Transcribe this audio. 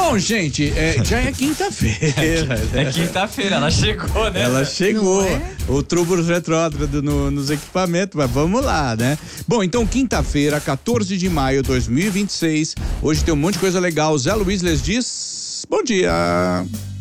Bom, gente, já é quinta-feira. É quinta-feira, ela chegou, né? Ela chegou. Não é? O trubos retrógrado nos equipamentos, mas vamos lá, né? Bom, então quinta-feira, 14 de maio de 2026. Hoje tem um monte de coisa legal. Zé Luiz les diz: bom dia.